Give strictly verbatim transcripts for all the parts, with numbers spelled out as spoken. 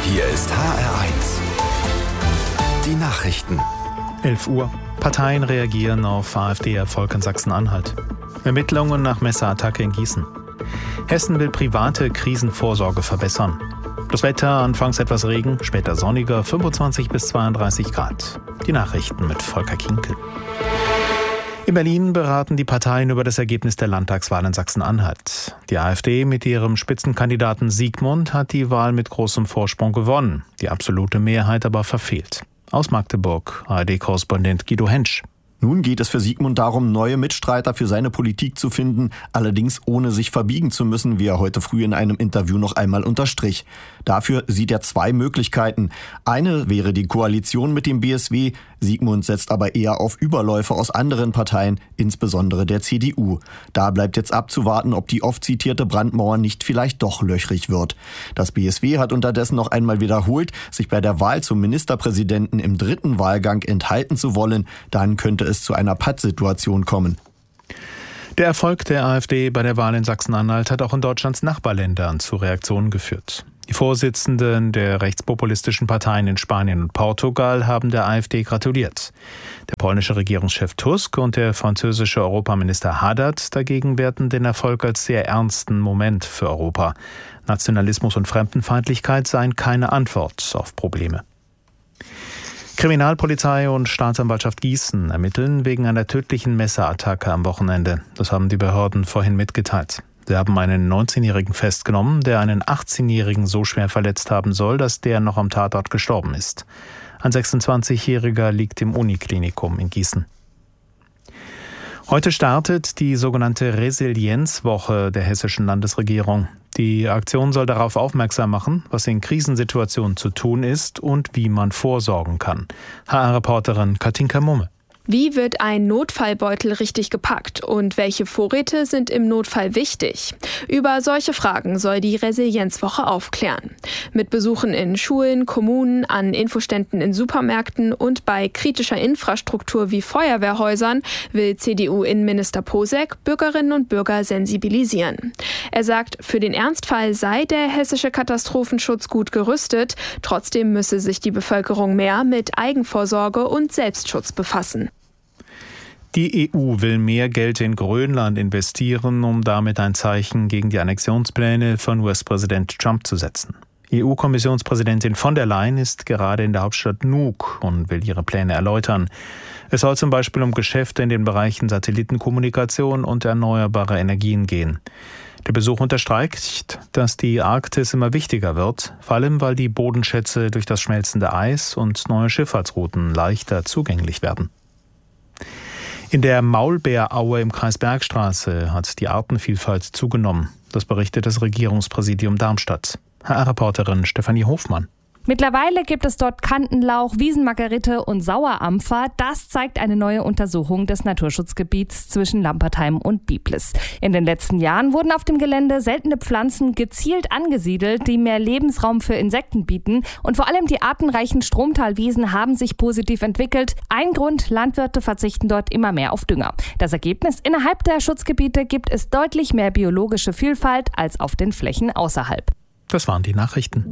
Hier ist H R eins. Die Nachrichten. elf Uhr. Parteien reagieren auf AfD-Erfolg in Sachsen-Anhalt. Ermittlungen nach Messerattacke in Gießen. Hessen will private Krisenvorsorge verbessern. Das Wetter, anfangs etwas Regen, später sonniger, fünfundzwanzig bis zweiunddreißig Grad. Die Nachrichten mit Volker Kinkel. In Berlin beraten die Parteien über das Ergebnis der Landtagswahl in Sachsen-Anhalt. Die AfD mit ihrem Spitzenkandidaten Siegmund hat die Wahl mit großem Vorsprung gewonnen, die absolute Mehrheit aber verfehlt. Aus Magdeburg, A R D-Korrespondent Guido Hentsch. Nun geht es für Siegmund darum, neue Mitstreiter für seine Politik zu finden, allerdings ohne sich verbiegen zu müssen, wie er heute früh in einem Interview noch einmal unterstrich. Dafür sieht er zwei Möglichkeiten. Eine wäre die Koalition mit dem B S W. Siegmund setzt aber eher auf Überläufe aus anderen Parteien, insbesondere der C D U. Da bleibt jetzt abzuwarten, ob die oft zitierte Brandmauer nicht vielleicht doch löchrig wird. Das B S W hat unterdessen noch einmal wiederholt, sich bei der Wahl zum Ministerpräsidenten im dritten Wahlgang enthalten zu wollen. Dann könnte es zu einer Pattsituation kommen. Der Erfolg der AfD bei der Wahl in Sachsen-Anhalt hat auch in Deutschlands Nachbarländern zu Reaktionen geführt. Die Vorsitzenden der rechtspopulistischen Parteien in Spanien und Portugal haben der AfD gratuliert. Der polnische Regierungschef Tusk und der französische Europaminister Haddad dagegen werten den Erfolg als sehr ernsten Moment für Europa. Nationalismus und Fremdenfeindlichkeit seien keine Antwort auf Probleme. Kriminalpolizei und Staatsanwaltschaft Gießen ermitteln wegen einer tödlichen Messerattacke am Wochenende. Das haben die Behörden vorhin mitgeteilt. Sie haben einen neunzehnjährigen festgenommen, der einen achtzehnjährigen so schwer verletzt haben soll, dass der noch am Tatort gestorben ist. Ein sechsundzwanzigjähriger liegt im Uniklinikum in Gießen. Heute startet die sogenannte Resilienzwoche der hessischen Landesregierung. Die Aktion soll darauf aufmerksam machen, was in Krisensituationen zu tun ist und wie man vorsorgen kann. H R-Reporterin Katinka Mumme. Wie wird ein Notfallbeutel richtig gepackt und welche Vorräte sind im Notfall wichtig? Über solche Fragen soll die Resilienzwoche aufklären. Mit Besuchen in Schulen, Kommunen, an Infoständen in Supermärkten und bei kritischer Infrastruktur wie Feuerwehrhäusern will C D U-Innenminister Posek Bürgerinnen und Bürger sensibilisieren. Er sagt, für den Ernstfall sei der hessische Katastrophenschutz gut gerüstet, trotzdem müsse sich die Bevölkerung mehr mit Eigenvorsorge und Selbstschutz befassen. Die E U will mehr Geld in Grönland investieren, um damit ein Zeichen gegen die Annexionspläne von U S-Präsident Trump zu setzen. E U-Kommissionspräsidentin von der Leyen ist gerade in der Hauptstadt Nuuk und will ihre Pläne erläutern. Es soll zum Beispiel um Geschäfte in den Bereichen Satellitenkommunikation und erneuerbare Energien gehen. Der Besuch unterstreicht, dass die Arktis immer wichtiger wird, vor allem weil die Bodenschätze durch das schmelzende Eis und neue Schifffahrtsrouten leichter zugänglich werden. In der Maulbeeraue im Kreis Bergstraße hat die Artenvielfalt zugenommen. Das berichtet das Regierungspräsidium Darmstadt. H R-Reporterin Stefanie Hofmann. Mittlerweile gibt es dort Kantenlauch, Wiesenmargerite und Sauerampfer. Das zeigt eine neue Untersuchung des Naturschutzgebiets zwischen Lampertheim und Biblis. In den letzten Jahren wurden auf dem Gelände seltene Pflanzen gezielt angesiedelt, die mehr Lebensraum für Insekten bieten. Und vor allem die artenreichen Stromtalwiesen haben sich positiv entwickelt. Ein Grund, Landwirte verzichten dort immer mehr auf Dünger. Das Ergebnis, innerhalb der Schutzgebiete gibt es deutlich mehr biologische Vielfalt als auf den Flächen außerhalb. Das waren die Nachrichten.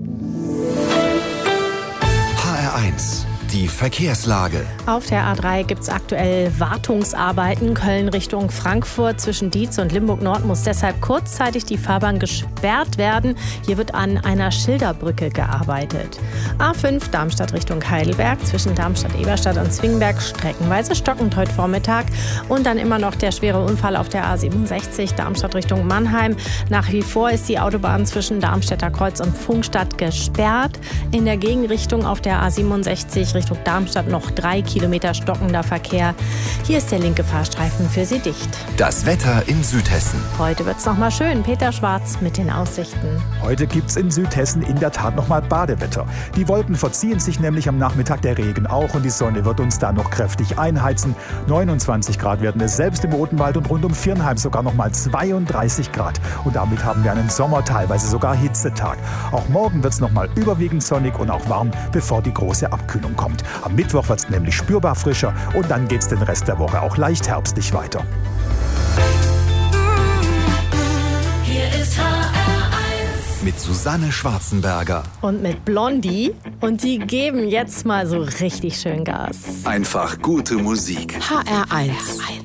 H R eins. Die Verkehrslage. Auf der A drei gibt es aktuell Wartungsarbeiten. Köln Richtung Frankfurt zwischen Dietz und Limburg Nord muss deshalb kurzzeitig die Fahrbahn gesperrt werden. Hier wird an einer Schilderbrücke gearbeitet. A fünf Darmstadt Richtung Heidelberg zwischen Darmstadt-Eberstadt und Zwingberg streckenweise stockend heute Vormittag. Und dann immer noch der schwere Unfall auf der A siebenundsechzig Darmstadt Richtung Mannheim. Nach wie vor ist die Autobahn zwischen Darmstädter Kreuz und Pfungstadt gesperrt. In der Gegenrichtung auf der A siebenundsechzig Richtung Darmstadt noch drei Kilometer stockender Verkehr. Hier ist der linke Fahrstreifen für Sie dicht. Das Wetter in Südhessen. Heute wird's noch mal schön. Peter Schwarz mit den Aussichten. Heute gibt's in Südhessen in der Tat noch mal Badewetter. Die Wolken verziehen sich nämlich am Nachmittag, der Regen auch und die Sonne wird uns dann noch kräftig einheizen. neunundzwanzig Grad werden es selbst im Odenwald und rund um Viernheim sogar noch mal zweiunddreißig Grad. Und damit haben wir einen Sommer, teilweise sogar Hitzetag. Auch morgen wird's noch mal überwiegend sonnig und auch warm, bevor die große Abkühlung kommt. Am Mittwoch wird es nämlich spürbar frischer und dann geht es den Rest der Woche auch leicht herbstlich weiter. Hier ist H R eins. mit Susanne Schwarzenberger. Und mit Blondie. Und die geben jetzt mal so richtig schön Gas. Einfach gute Musik. H R eins.